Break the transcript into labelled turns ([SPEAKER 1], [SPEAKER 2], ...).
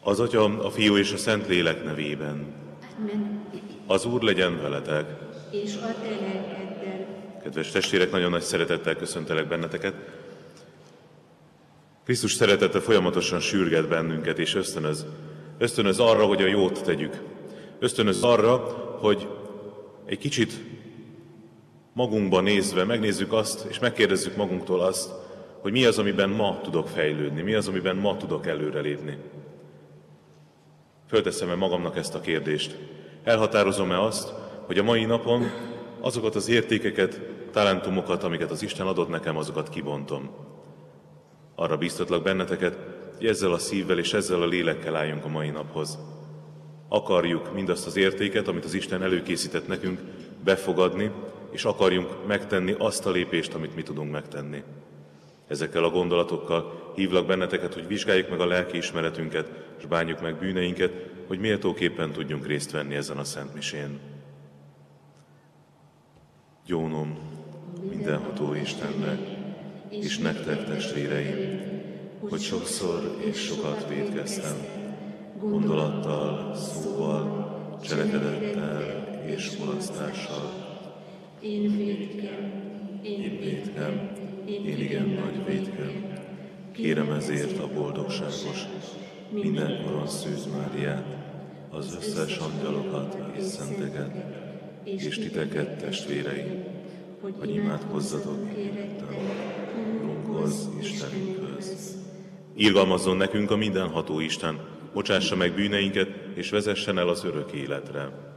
[SPEAKER 1] Az Atya, a Fiú és a Szentlélek nevében.
[SPEAKER 2] Amen.
[SPEAKER 1] Az Úr legyen veletek.
[SPEAKER 2] És a te lelkeddel.
[SPEAKER 1] Kedves testvérek, nagyon nagy szeretettel köszöntelek benneteket. Krisztus szeretete folyamatosan sürget bennünket és ösztönöz arra, hogy a jót tegyük. Ösztönöz arra, hogy egy kicsit magunkba nézve megnézzük azt, és megkérdezzük magunktól azt, hogy mi az, amiben ma tudok fejlődni, mi az, amiben ma tudok előrelépni. Fölteszem-e magamnak ezt a kérdést? Elhatározom-e azt, hogy a mai napon azokat az értékeket, talentumokat, amiket az Isten adott nekem, azokat kibontom? Arra bíztatlak benneteket, hogy ezzel a szívvel és ezzel a lélekkel álljunk a mai naphoz. Akarjuk mindazt az értéket, amit az Isten előkészített nekünk, befogadni, és akarjunk megtenni azt a lépést, amit mi tudunk megtenni. Ezekkel a gondolatokkal hívlak benneteket, hogy vizsgáljuk meg a lelkiismeretünket, és bánjuk meg bűneinket, hogy méltóképpen tudjunk részt venni ezen a szentmisén. Gyónom mindenható Istennek, és nektek, testvéreim, hogy sokszor és sokat vétkeztem, gondolattal, szóval, cselekedettel és mulasztással.
[SPEAKER 2] Én vétkem,
[SPEAKER 1] Én igen nagy vétkem. Kérem ezért a boldogságos, mindenkoron Szűz Máriát, az összes angyalokat és szenteket, és titeket, testvéreim, hogy imádkozzatok érettem, Urunkhoz, Istenünkhöz. Irgalmazzon nekünk a mindenható Isten, bocsássa meg bűneinket, és vezessen el az örök életre.